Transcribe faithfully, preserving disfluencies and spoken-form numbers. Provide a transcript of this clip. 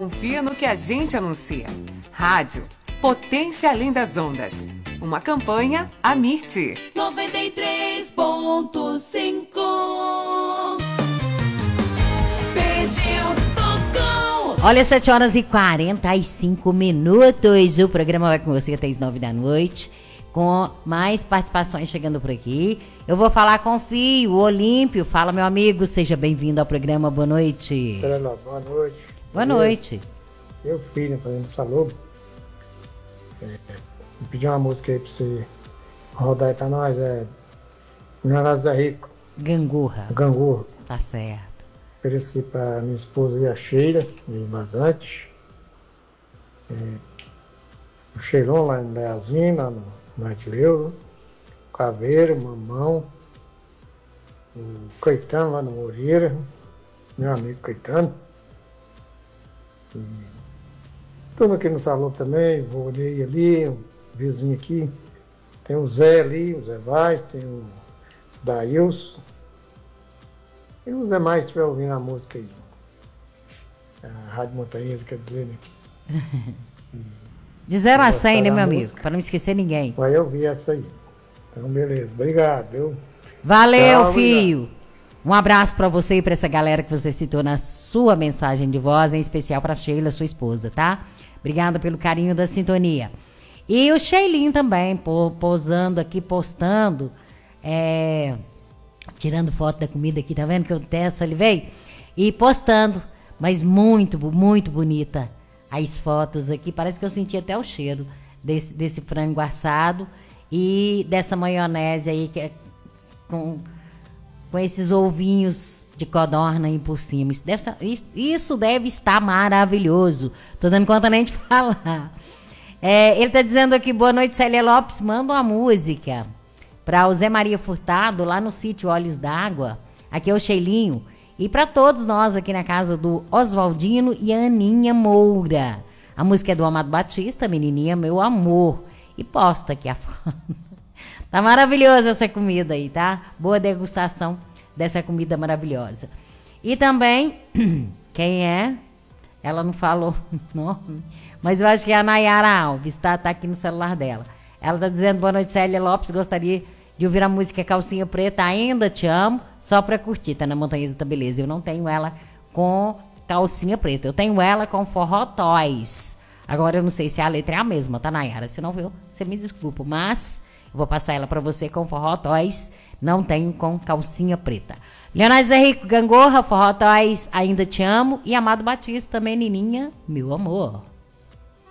confia no que a gente anuncia. Rádio Potência Além das Ondas. Uma campanha Amirte. noventa e três ponto cinco. Pediu, tocou. Olha, sete horas e quarenta e cinco minutos. O programa vai com você até as nove da noite. Com mais participações chegando por aqui. Eu vou falar com o Fio, o Olímpio. Fala, meu amigo, seja bem-vindo ao programa. Boa noite. Boa noite. Boa noite. Eu, filho, fazendo saludo. É, vou pedir uma música aí pra você rodar aí pra nós. É Menor Zé Rico. Gangorra. Gangorra. Tá certo. Ofereci pra minha esposa e a Sheila, de Vazante. É, o Cheirão lá em Leazinho, lá no Martileu. Caveiro, Mamão. O Caetano lá no Moreira. Meu amigo Caetano. E tudo aqui no salão também, vou olhei ali, um vizinho aqui. Tem o Zé ali, o Zé Vaz, tem o Daílson. E os demais que estiver ouvindo a música aí. A Rádio Montanhesa, quer dizer, né? De zero a cem, né, meu amigo? música. Pra não esquecer ninguém. Vai ouvir essa aí. Então, beleza. Obrigado, viu? Valeu, Tchau, Fio. obrigado. Um abraço pra você e pra essa galera que você citou na sua mensagem de voz, em especial pra Sheila, sua esposa, tá? Obrigada pelo carinho da sintonia. E o Sheilinho também, po- posando aqui, postando, é, tirando foto da comida aqui, tá vendo que eu testo, ele veio? E postando, mas muito, muito bonita as fotos aqui. Parece que eu senti até o cheiro desse, desse frango assado e dessa maionese aí, que é com, com esses ovinhos de codorna aí por cima. Isso deve, isso, isso deve estar maravilhoso. Tô dando conta nem de falar. É, ele tá dizendo aqui, boa noite, Célia Lopes, manda uma música para o Zé Maria Furtado, lá no sítio Olhos d'Água. Aqui é o Sheilinho. E para todos nós aqui na casa do Oswaldino e a Aninha Moura. A música é do Amado Batista, Menininha Meu Amor. E posta aqui a foto. Tá maravilhosa essa comida aí, tá? Boa degustação dessa comida maravilhosa. E também, quem é? Ela não falou o nome, mas eu acho que é a Nayara Alves, tá? Tá aqui no celular dela. Ela tá dizendo, boa noite, Célia Lopes, gostaria de ouvir a música Calcinha Preta, Ainda Te Amo, só pra curtir, tá na Montanhesa da Beleza. Eu não tenho ela com calcinha preta, eu tenho ela com Forró Toys. Agora eu não sei se a letra é a mesma, tá, Nayara? Se não viu, você me desculpa, mas eu vou passar ela pra você com Forró Toys, não tenho com calcinha preta. Leonardo Zé Rico, Gangorra, Forró Toys, Ainda Te Amo, e Amado Batista, Menininha, Meu Amor.